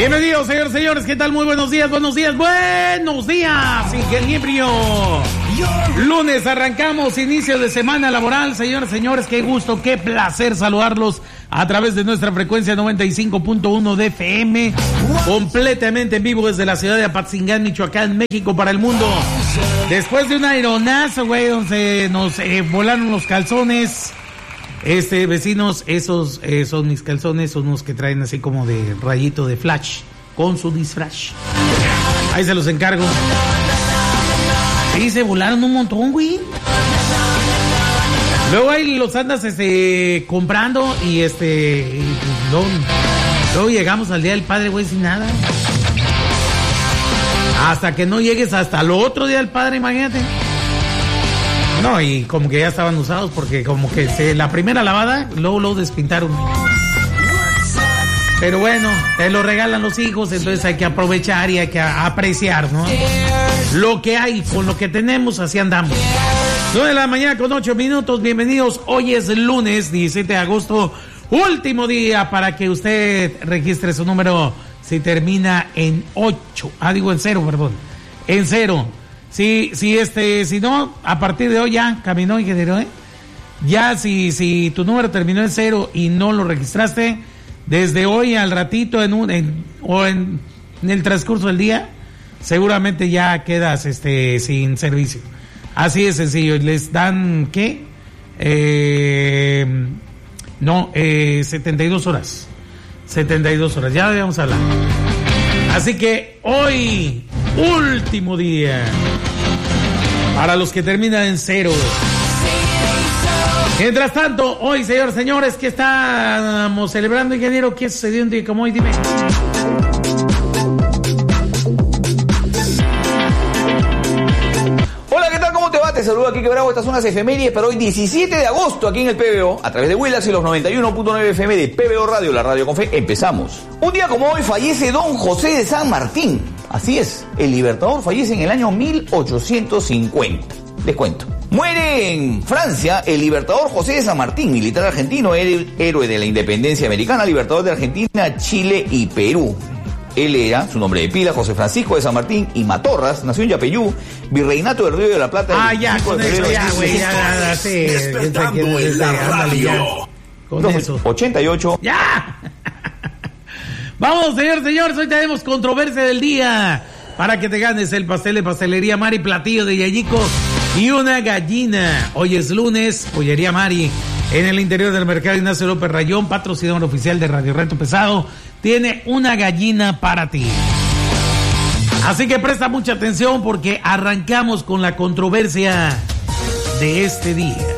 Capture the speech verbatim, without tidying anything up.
Bienvenidos, señores, señores, ¿qué tal? Muy buenos días, buenos días, buenos días, ingeniero. Lunes arrancamos, inicio de semana laboral, señores, señores, qué gusto, qué placer saludarlos a través de nuestra frecuencia noventa y cinco punto uno de F M, completamente en vivo desde la ciudad de Apatzingán, Michoacán, México, para el mundo. Después de un aeronazo, güey, donde nos eh, volaron los calzones. Este, vecinos, esos eh, son mis calzones, son unos que traen así como de rayito de flash, con su disfraz. Ahí se los encargo. Sí, se volaron un montón, güey. Luego ahí los andas este, comprando y este, y luego, luego llegamos al Día del Padre, güey, sin nada. Hasta que no llegues hasta el otro Día del Padre, imagínate. No, y como que ya estaban usados porque como que se, la primera lavada, luego lo despintaron. Pero bueno, te lo regalan los hijos, entonces hay que aprovechar y hay que apreciar, ¿no? Lo que hay, con lo que tenemos, así andamos. nueve de la mañana con ocho minutos, bienvenidos. Hoy es lunes, diecisiete de agosto, último día para que usted registre su número si termina en ocho. Ah, digo en cero, perdón. En cero. Si, si este, si no, a partir de hoy ya caminó, ingeniero, ¿eh? Ya si, si tu número terminó en cero y no lo registraste, desde hoy al ratito en un, en, o en, en el transcurso del día, seguramente ya quedas este sin servicio. Así de sencillo. Les dan, ¿qué? Eh, no, eh, setenta y dos horas. setenta y dos horas, ya debemos hablar. Así que hoy, último día para los que terminan en cero. Mientras tanto, hoy, señores, señores, ¿qué estamos celebrando, ingeniero? ¿Qué sucedió un día como hoy? Dime. Hola, ¿qué tal? ¿Cómo te va? Te saludo aquí, que bravo. Estas son las efemérides para hoy, diecisiete de agosto, aquí en el P B O, a través de Willax y los noventa y uno punto nueve F M de P B O Radio, la radio con fe. Empezamos. Un día como hoy fallece don José de San Martín. Así es, el Libertador fallece en el año mil ochocientos cincuenta. Les cuento. Muere en Francia el Libertador José de San Martín, militar argentino, héroe de la independencia americana, Libertador de Argentina, Chile y Perú. Él era, su nombre de pila, José Francisco de San Martín y Matorras, nació en Yapeyú, virreinato del Río de la Plata. Ah, ya, con eso, ya, güey, ya, ya, sí. Despertando en la radio. Con eso. ochenta y ocho. ¡Ya! Vamos, señores, señores, hoy tenemos controversia del día para que te ganes el pastel de Pastelería Mari, platillo de Yayico y una gallina. Hoy es lunes, Pollería Mari, en el interior del mercado Ignacio López Rayón, patrocinador oficial de Radio Reto Pesado, tiene una gallina para ti. Así que presta mucha atención porque arrancamos con la controversia de este día.